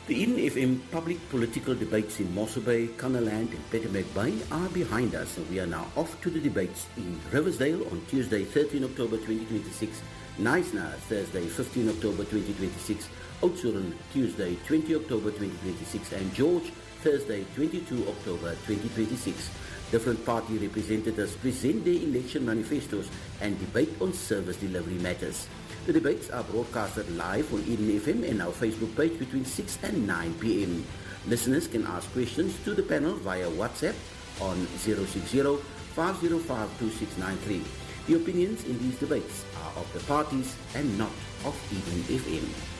The Eden FM public political debates in Mossel Bay, Cunnaland and Petamek Bay are behind us, and we are now off to the debates in Riversdale on Tuesday 13 October 2026, Knysna Thursday 15 October 2026, Oudtshoorn Tuesday 20 October 2026 and George Thursday 22 October 2026. Different party representatives present their election manifestos and debate on service delivery matters. The debates are broadcasted live on Eden FM and our Facebook page between 6 and 9 p.m. Listeners can ask questions to the panel via WhatsApp on 060-505-2693. The opinions in these debates are of the parties and not of Eden FM.